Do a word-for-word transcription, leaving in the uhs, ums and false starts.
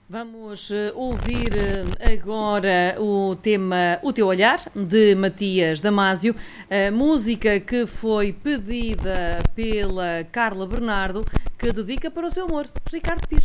Vamos eh, ouvir eh, agora o tema O Teu Olhar, de Matias Damasio, a música que foi pedida pela Carla Bernardo, que dedica para o seu amor, Ricardo Pio.